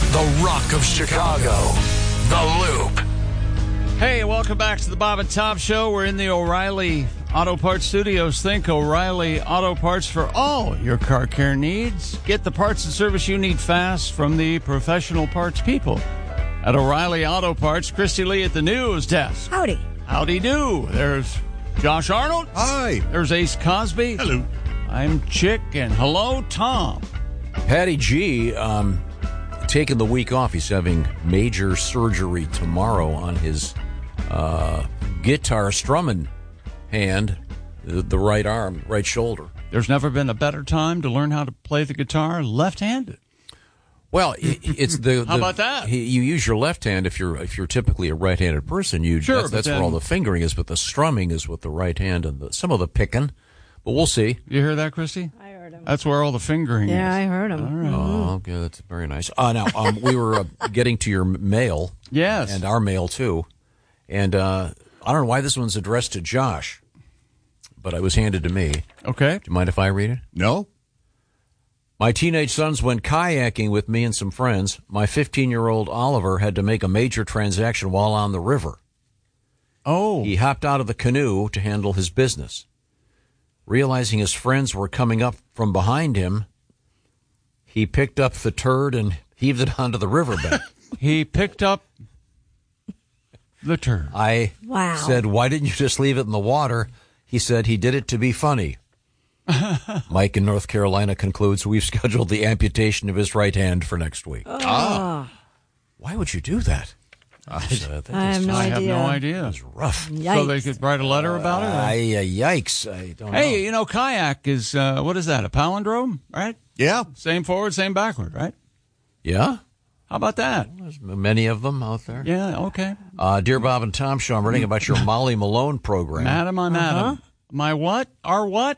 The Rock of Chicago. The Loop. Hey, welcome back to the Bob and Tom Show. We're in the O'Reilly Auto Parts Studios. Think O'Reilly Auto Parts for all your car care needs. Get the parts and service you need fast from the professional parts people at O'Reilly Auto Parts. Christy Lee at the news desk. Howdy. Howdy do. There's Josh Arnold. Hi. There's Ace Cosby. Hello. I'm Chick, and hello, Tom. Patty G, taking the week off. He's having major surgery tomorrow on his guitar strumming hand, the right arm, right shoulder. There's never been a better time to learn how to play the guitar left-handed. Well, it's the How about that? You use your left hand if you're typically a right-handed person. Sure, that's where all the fingering is, but the strumming is with the right hand and some of the picking. But we'll see. You hear that, Christy? I heard him. That's where all the fingering is. Yeah, I heard him. All right. Oh, okay, that's very nice. Now, we were getting to your mail. Yes. And our mail, too. And I don't know why this one's addressed to Josh, but it was handed to me. Okay. Do you mind if I read it? No? My teenage sons went kayaking with me and some friends. My 15-year-old Oliver had to make a major transaction while on the river. Oh. He hopped out of the canoe to handle his business. Realizing his friends were coming up from behind him, he picked up the turd and heaved it onto the riverbed. He picked up the turd. I Wow. said, why didn't you just leave it in the water? He said he did it to be funny. Mike in North Carolina concludes we've scheduled the amputation of his right hand for next week. Why would you do that? I have no I idea. have no idea. It's rough. Yikes. So they could write a letter about it? Yikes. I don't know. Hey, you know, kayak is, what is that, a palindrome, right? Yeah. Same forward, same backward, right? Yeah? How about that? There's many of them out there. Yeah, okay. Dear Bob and Tom Show, I'm reading about your Molly Malone program. Madam, madam. My what? Our what?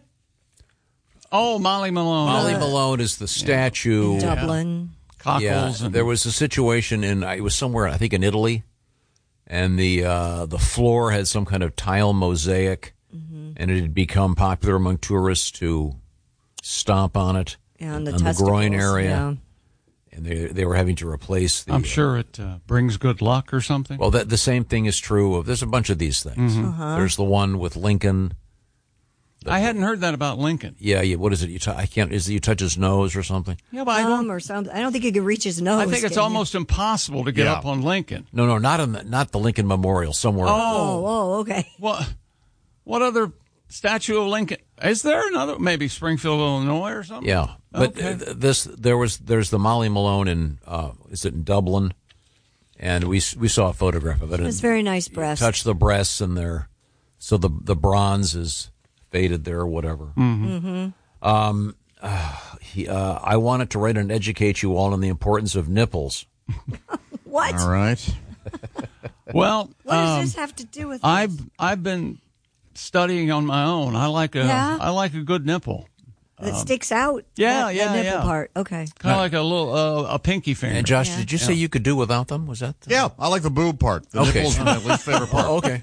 Oh, Molly Malone. Molly Malone is the statue. Dublin. Cockles. Yeah, and there was a situation it was somewhere, I think in Italy, and the floor had some kind of tile mosaic, and it had become popular among tourists to stomp on it And the on the groin testicles, area, yeah. and they were having to replace the. I'm sure it brings good luck or something. Well, the same thing is true of. There's a bunch of these things. There's the one with Lincoln. I hadn't heard that about Lincoln. Yeah. What is it? I can't. Is it you touch his nose or something? Yeah, but I don't. Or something. I don't think he could reach his nose. I think it's can you? almost impossible to get Yeah. up on Lincoln. No, not the Lincoln Memorial. Somewhere. Oh, okay. What other statue of Lincoln? Is there another? Maybe Springfield, Illinois or something? Yeah, but Okay. there's the Molly Malone in is it in Dublin, and we saw a photograph of it. It's very nice breasts. Touch the breasts and so the bronze is faded there or whatever. I wanted to write and educate you all on the importance of nipples. What? All right. Well, What does this have to do with this? I've been studying on my own. I like a good nipple. That sticks out? Yeah, that yeah, nipple yeah. part. Okay. Kind of like a little a pinky finger. And Josh, Yeah. did you say you could do without them? Was that? Yeah, I like the boob part. The Okay. nipples are my least favorite part. Oh, okay.